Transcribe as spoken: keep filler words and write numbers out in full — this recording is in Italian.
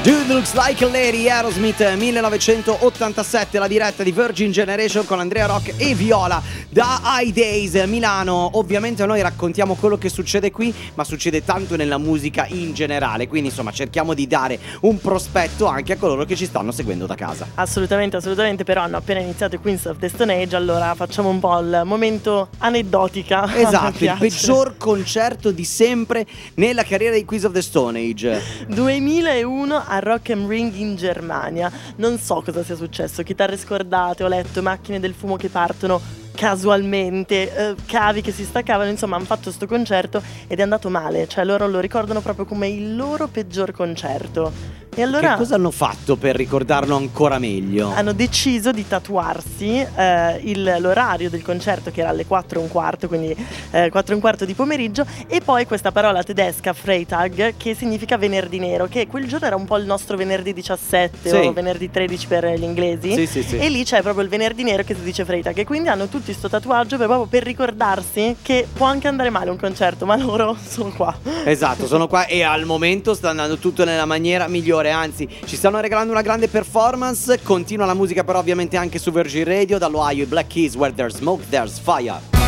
Dude Looks Like a Lady, Aerosmith millenovecentottantasette, la diretta di Virgin Generation con Andrea Rock e Viola da High Days Milano. Ovviamente noi raccontiamo quello che succede qui, ma succede tanto nella musica in generale, quindi insomma cerchiamo di dare un prospetto anche a coloro che ci stanno seguendo da casa. Assolutamente, assolutamente, però hanno appena iniziato i Queens of the Stone Age, allora facciamo un po' il momento aneddotica. Esatto, il peggior concerto di sempre nella carriera dei Queens of the Stone Age. duemilauno a Rock am Ring in Germania. Non so cosa sia successo, chitarre scordate, ho letto macchine del fumo che partono casualmente, eh, cavi che si staccavano, insomma hanno fatto sto concerto ed è andato male, cioè loro lo ricordano proprio come il loro peggior concerto. E allora che cosa hanno fatto per ricordarlo ancora meglio? Hanno deciso di tatuarsi eh, il, l'orario del concerto, che era alle quattro e un quarto, quindi eh, quattro e un quarto di pomeriggio, e poi questa parola tedesca Freitag, che significa venerdì nero, che quel giorno era un po' il nostro venerdì diciassette, sì, o venerdì tredici per gli inglesi, sì, sì, sì. E lì c'è proprio il venerdì nero che si dice Freitag, e quindi hanno tutti sto tatuaggio per, proprio per ricordarsi che può anche andare male un concerto, ma loro sono qua. Esatto, sono qua e al momento sta andando tutto nella maniera migliore, anzi ci stanno regalando una grande performance. Continua la musica però ovviamente anche su Virgin Radio, dall'Ohio i Black Keys, Where There's Smoke There's Fire.